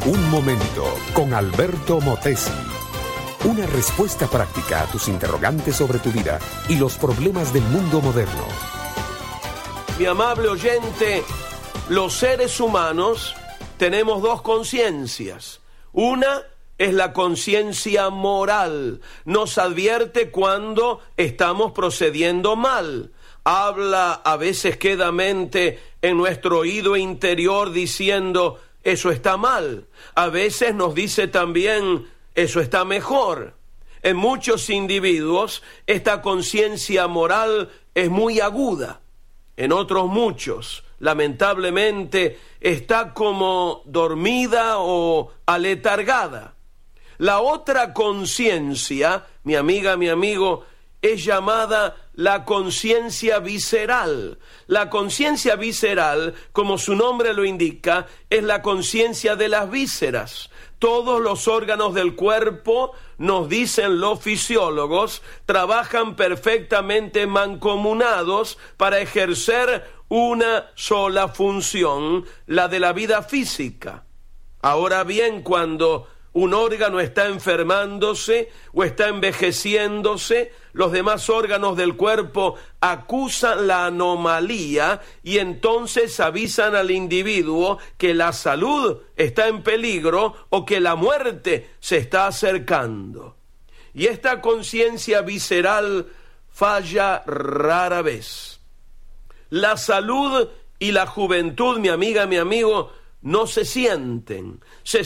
Un momento con Alberto Motesi. Una respuesta práctica a tus interrogantes sobre tu vida y los problemas del mundo moderno. Mi amable oyente, los seres humanos tenemos dos conciencias. Una es la conciencia moral. Nos advierte cuando estamos procediendo mal. Habla a veces quedamente en nuestro oído interior diciendo, eso está mal. A veces nos dice también, eso está mejor. En muchos individuos esta conciencia moral es muy aguda. En otros muchos, lamentablemente, está como dormida o aletargada. La otra conciencia, mi amiga, mi amigo, es llamada la conciencia visceral. La conciencia visceral, como su nombre lo indica, es la conciencia de las vísceras. Todos los órganos del cuerpo, nos dicen los fisiólogos, trabajan perfectamente mancomunados para ejercer una sola función, la de la vida física. Ahora bien, cuando un órgano está enfermándose o está envejeciéndose, los demás órganos del cuerpo acusan la anomalía y entonces avisan al individuo que la salud está en peligro o que la muerte se está acercando. Y esta conciencia visceral falla rara vez. La salud y la juventud, mi amiga, mi amigo, no se sienten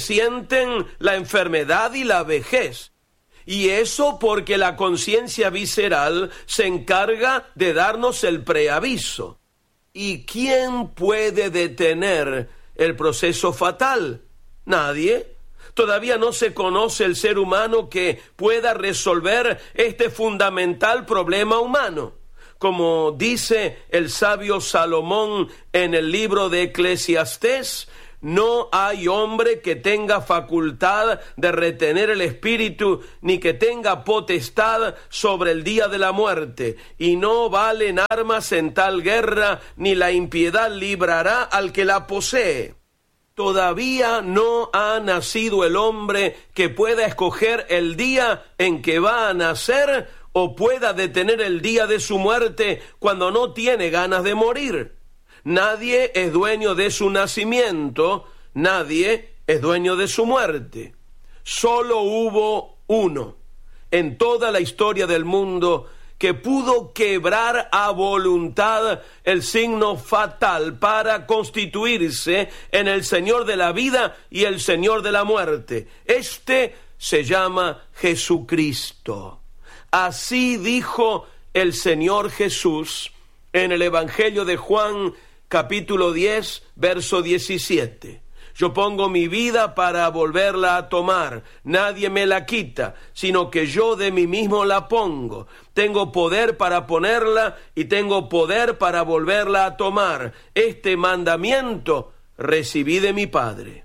la enfermedad y la vejez. Y eso porque la conciencia visceral se encarga de darnos el preaviso. ¿Y quién puede detener el proceso fatal? Nadie. Todavía no se conoce el ser humano que pueda resolver este fundamental problema humano. Como dice el sabio Salomón en el libro de Eclesiastés, no hay hombre que tenga facultad de retener el espíritu, ni que tenga potestad sobre el día de la muerte. Y no valen armas en tal guerra, ni la impiedad librará al que la posee. Todavía no ha nacido el hombre que pueda escoger el día en que va a nacer o pueda detener el día de su muerte cuando no tiene ganas de morir. Nadie es dueño de su nacimiento, nadie es dueño de su muerte. Solo hubo uno en toda la historia del mundo que pudo quebrar a voluntad el signo fatal para constituirse en el Señor de la vida y el Señor de la muerte. Este se llama Jesucristo. Así dijo el Señor Jesús en el Evangelio de Juan, capítulo 10, verso 17. Yo pongo mi vida para volverla a tomar. Nadie me la quita, sino que yo de mí mismo la pongo. Tengo poder para ponerla y tengo poder para volverla a tomar. Este mandamiento recibí de mi Padre.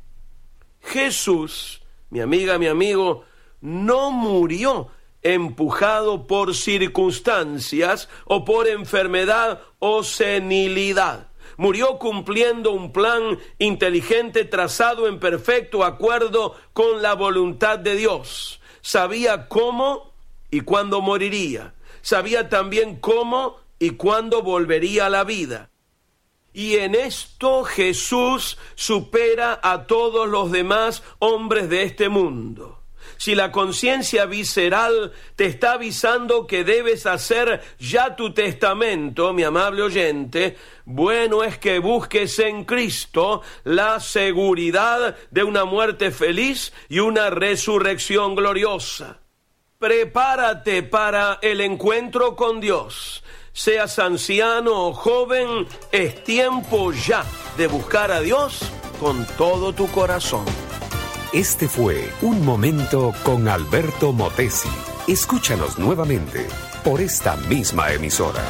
Jesús, mi amiga, mi amigo, no murió empujado por circunstancias o por enfermedad o senilidad. Murió cumpliendo un plan inteligente trazado en perfecto acuerdo con la voluntad de Dios. Sabía cómo y cuándo moriría. Sabía también cómo y cuándo volvería a la vida. Y en esto Jesús supera a todos los demás hombres de este mundo. Si la conciencia visceral te está avisando que debes hacer ya tu testamento, mi amable oyente, bueno es que busques en Cristo la seguridad de una muerte feliz y una resurrección gloriosa. Prepárate para el encuentro con Dios. Seas anciano o joven, es tiempo ya de buscar a Dios con todo tu corazón. Este fue Un Momento con Alberto Motesi. Escúchanos nuevamente por esta misma emisora.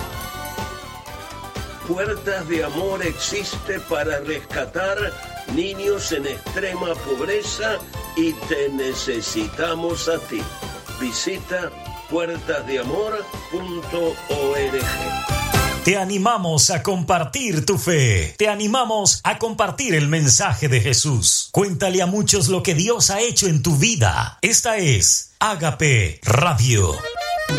Puertas de Amor existe para rescatar niños en extrema pobreza y te necesitamos a ti. Visita puertasdeamor.org. Te animamos a compartir tu fe. Te animamos a compartir el mensaje de Jesús. Cuéntale a muchos lo que Dios ha hecho en tu vida. Esta es Ágape Radio.